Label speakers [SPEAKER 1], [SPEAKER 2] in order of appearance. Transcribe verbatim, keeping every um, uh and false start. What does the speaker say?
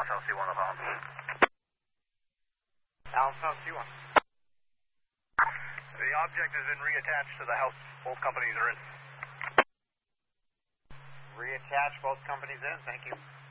[SPEAKER 1] Alpha C one on the phone.
[SPEAKER 2] Alpha C one.
[SPEAKER 1] The object has been reattached to the house. Both companies are in.
[SPEAKER 2] Reattach both companies in, thank you.